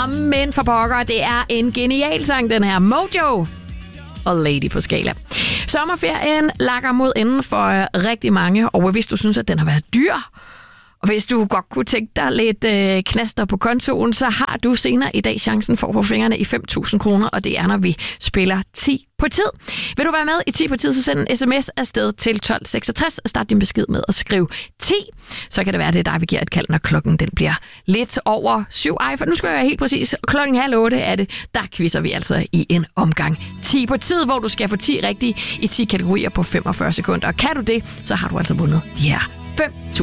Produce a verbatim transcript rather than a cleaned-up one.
Men for pokker, det er en genial sang, den her. Mojo og Lady på skala. Sommerferien lakker mod enden for rigtig mange, og hvis du synes, at den har været dyr, og hvis du godt kunne tænke dig lidt øh, knaster på kontoen, så har du senere i dag chancen for at få fingrene i fem tusind kroner, og det er, når vi spiller ti på tid. Vil du være med i ti på tid, så send en sms afsted til tolv seksogtres og start din besked med at skrive ti. Så kan det være, det er dig, vi giver et kald, når klokken den bliver lidt over syv. Ej, for nu skal jeg være helt præcis. Klokken halv otte er det. Der quizzer vi altså i en omgang ti på tid, hvor du skal få ti rigtige i ti kategorier på femogfyrre sekunder. Og kan du det, så har du altså vundet de her fem tusind.